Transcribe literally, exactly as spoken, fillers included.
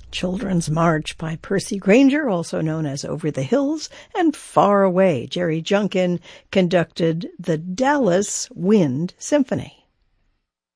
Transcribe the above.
Children's March by Percy Grainger, also known as Over the Hills, and Far Away. Jerry Junkin conducted the Dallas Wind Symphony.